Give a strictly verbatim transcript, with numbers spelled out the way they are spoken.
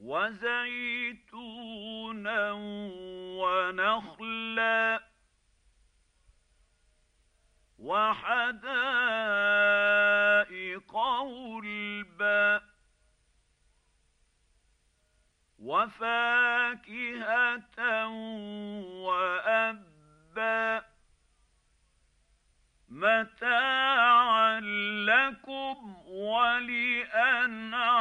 وزيتونا ونخلا وحدائق غلبا وفاكهة وأبا متاعا لكم ولأنعامكم.